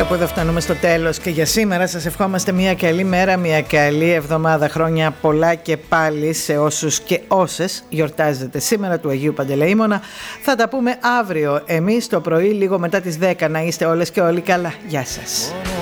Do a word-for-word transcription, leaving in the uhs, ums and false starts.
Κάπου εδώ φτάνουμε στο τέλος και για σήμερα. Σας ευχόμαστε μια καλή μέρα, μια καλή εβδομάδα. Χρόνια πολλά και πάλι σε όσους και όσες γιορτάζετε σήμερα του Αγίου Παντελεήμωνα. Θα τα πούμε αύριο εμείς το πρωί λίγο μετά τις δέκα. Να είστε όλες και όλοι καλά. Γεια σας.